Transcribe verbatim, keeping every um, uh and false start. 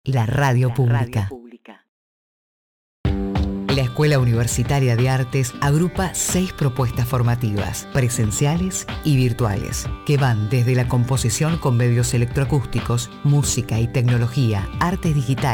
la radio La pública. radio pública. La Escuela Universitaria de Artes agrupa seis propuestas formativas, presenciales y virtuales, que van desde la composición con medios electroacústicos, música y tecnología, arte digital,